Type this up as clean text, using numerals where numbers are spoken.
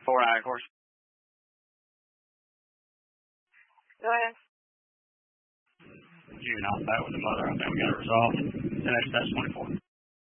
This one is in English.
4-eye, of course. Go ahead. Juvenile bat with the mother. I think we got it resolved. The next test 24.